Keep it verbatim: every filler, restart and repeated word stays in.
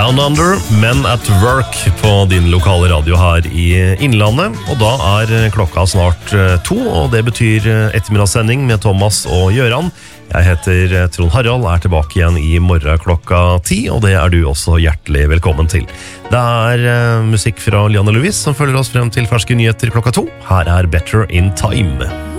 Down Under, Men at Work på din lokale radio her i Innlandet. Og da er klokka snart to, og det betyr ettermiddagssending med Thomas og Gjøran. Jeg heter Trond Harald, er tilbake igjen i morgen klokka ti, og det er du også hjertelig velkommen til. Det er musikk fra Liane Lewis som følger oss frem til ferske nyheter klokka to. Her er Better in Time.